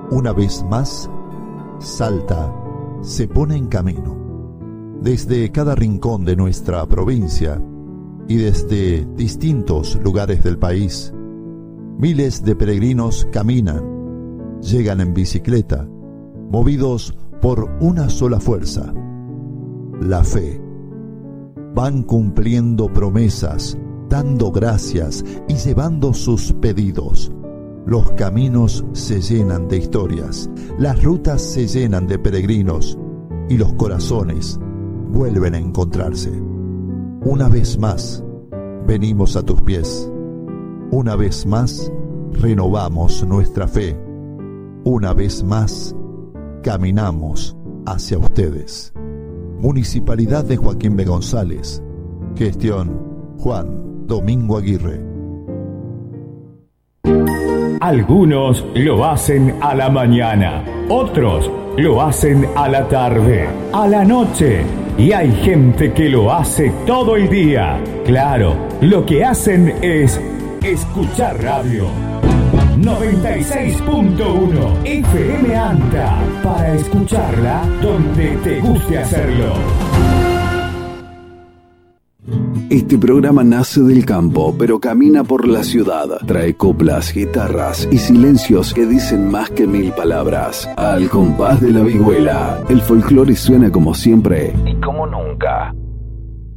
Una vez más, Salta se pone en camino. Desde cada rincón de nuestra provincia y desde distintos lugares del país, miles de peregrinos caminan, llegan en bicicleta, movidos por una sola fuerza, la fe. Van cumpliendo promesas, dando gracias y llevando sus pedidos. Los caminos se llenan de historias, las rutas se llenan de peregrinos y los corazones vuelven a encontrarse. Una vez más, venimos a tus pies. Una vez más, renovamos nuestra fe. Una vez más, caminamos hacia ustedes. Municipalidad de Joaquín B. González. Gestión Juan Domingo Aguirre. Algunos lo hacen a la mañana, otros lo hacen a la tarde, a la noche, y hay gente que lo hace todo el día. Claro, lo que hacen es escuchar radio. 96.1 FM Anta, para escucharla donde te guste hacerlo. Este programa nace del campo, pero camina por la ciudad. Trae coplas, guitarras y silencios que dicen más que 1000 palabras. Al compás de la vihuela, el folclore suena como siempre y como nunca.